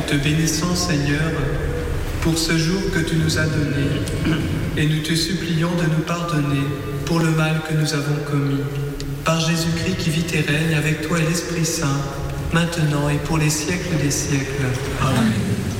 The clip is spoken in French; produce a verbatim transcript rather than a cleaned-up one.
te bénissons, Seigneur, pour ce jour que tu nous as donné, et nous te supplions de nous pardonner pour le mal que nous avons commis. Par Jésus-Christ qui vit et règne avec toi et l'Esprit Saint, maintenant et pour les siècles des siècles. Amen.